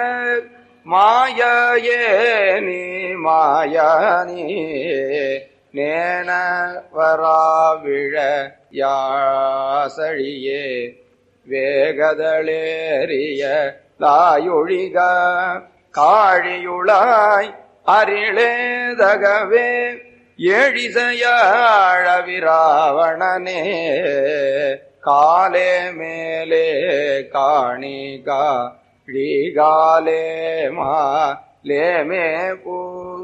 மாயே நீ மாயானி நேன வராவிழ யாசழியே வேகதளேறிய லாயொழிக காழியுளாய் அரிளேதகவே எழிசையாழ விராவணனே காலே மேலே காணிகா ழிகாலே மா லேமே பூ